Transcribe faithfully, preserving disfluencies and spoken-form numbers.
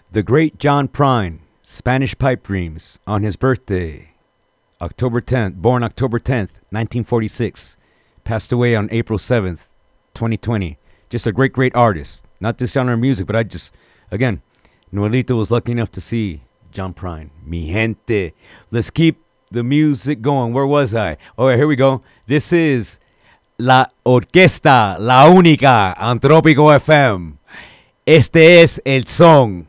The great John Prine, Spanish Pipe Dreams, on his birthday, October tenth, born October tenth, nineteen forty-six, passed away on April seventh, twenty twenty. Just a great, great artist. Not this genre of music, but I just, again, Noelito was lucky enough to see John Prine. Mi gente. Let's keep the music going. Where was I? Oh, here we go. This is La Orquesta, La Única, on Tropico F M. Este es el son